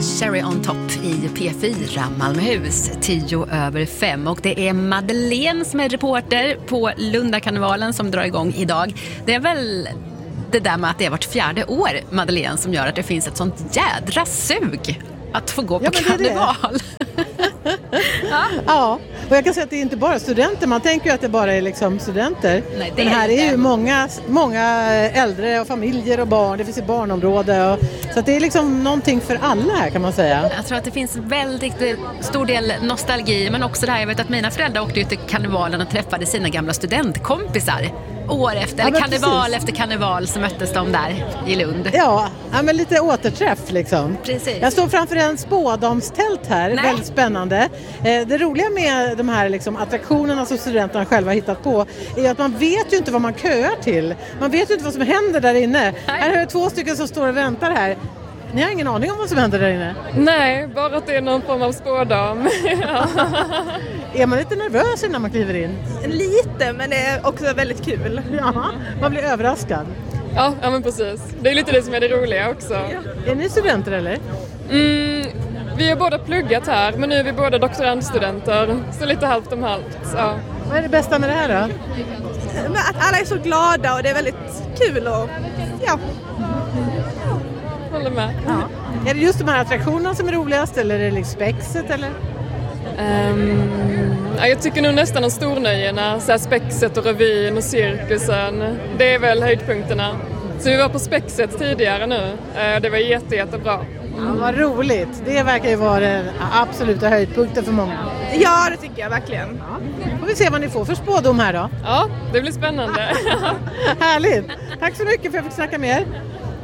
Cherry on Top i P4 Malmöhus 5:10. Och det är Madeleine som är reporter på Lundakarnevalen som drar igång idag. Det är väl det där med att det är vart 4:e år, Madeleine, som gör att det finns ett sånt jädra sug att få gå på karneval. Ja, och jag kan säga att det är inte bara studenter. Man tänker ju att det bara är liksom studenter. Nej, men här är ju många äldre och familjer och barn. Det finns ett barnområde. Så att det är liksom någonting för alla här, kan man säga. Jag tror att det finns väldigt stor del nostalgi. Men också det här, jag vet att mina föräldrar åkte ut till karnevalen och träffade sina gamla studentkompisar. År efter, eller karneval efter karneval, så möttes de där i Lund. Ja, men lite återträff liksom. Precis. Jag står framför en spådomstält här, väldigt spännande. Det roliga med de här liksom attraktionerna som studenterna själva har hittat på är att man vet ju inte vad man köar till. Man vet ju inte vad som händer där inne. Nej. Här är det 2 stycken som står och väntar här. Ni har ingen aning om vad som händer där inne? Nej, bara att det är någon form av spådam. Är man lite nervös innan man kliver in? Lite, men det är också väldigt kul. Ja, man blir överraskad. Ja, men precis. Det är lite det som är det roliga också. Ja. Är ni studenter eller? Vi har båda pluggat här, men nu är vi båda doktorandstudenter. Så lite halvt om halvt. Ja. Vad är det bästa med det här då? Att alla är så glada och det är väldigt kul och ja. Håller med. Ja. Är det just de här attraktionerna som är roligast eller är det liksom spexet eller? Jag tycker nog nästan de stornöjena, så här spexet och revyn och cirkusen. Det är väl höjdpunkterna. Så vi var på spexet tidigare nu. Det var jättebra. Ja, vad roligt. Det verkar ju vara den absoluta höjdpunkten för många. Ja, det tycker jag verkligen. Ja. Får vi se vad ni får för spådom här då. Ja, det blir spännande. Härligt. Tack så mycket för att jag fick snacka med er.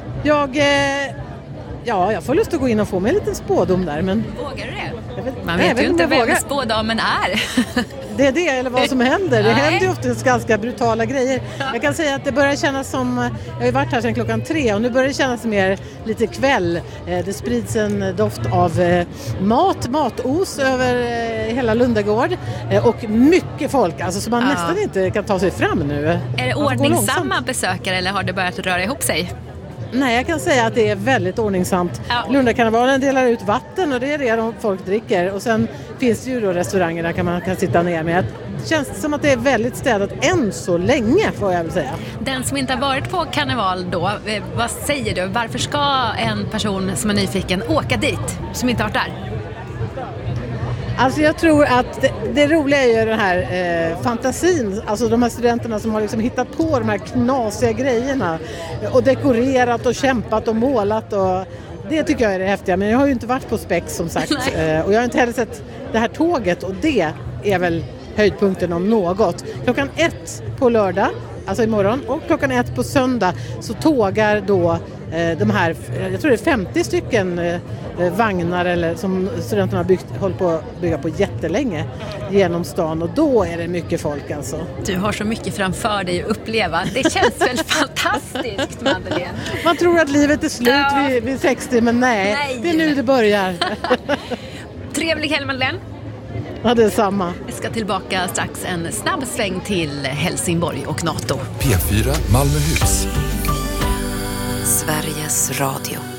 Jag får lust att gå in och få mig en liten spådom där. Men vågar du det? Man vet ju inte vem spådamen är. Det är det, eller vad som händer. Det händer ju ofta ganska brutala grejer. Jag kan säga att det börjar kännas som, jag har ju varit här sedan 3:00 och nu börjar det kännas mer lite kväll. Det sprids en doft av matos över hela Lundagård och mycket folk, alltså som man nästan inte kan ta sig fram nu. Är det ordningsamma besökare eller har det börjat röra ihop sig? Nej, jag kan säga att det är väldigt ordningsamt. Ja. Lundakarnevalen delar ut vatten och det är det folk dricker. Och sen finns det ju då restauranger där man kan sitta ner med. Det känns som att det är väldigt städat än så länge, får jag väl säga. Den som inte har varit på karneval då, vad säger du? Varför ska en person som är nyfiken åka dit, som inte har varit där? Alltså jag tror att det roliga är ju den här fantasin, alltså de här studenterna som har liksom hittat på de här knasiga grejerna och dekorerat och kämpat och målat och det tycker jag är det häftiga. Men jag har ju inte varit på Spex som sagt och jag har inte heller sett det här tåget och det är väl höjdpunkten om något. 1:00 på lördag, alltså imorgon, och 1:00 på söndag så tågar då de här, jag tror det är 50 stycken vagnar eller som studenterna håller på att bygga på jättelänge genom stan och då är det mycket folk alltså. Du har så mycket framför dig att uppleva. Det känns väl fantastiskt, Madeleine. Man tror att livet är slut vid 60 men nej, det är nu det börjar. Trevlig helg, Madeleine. Ja, det är samma. Vi ska tillbaka strax, en snabb sväng till Helsingborg och NATO. P4 Malmöhus. Sveriges Radio.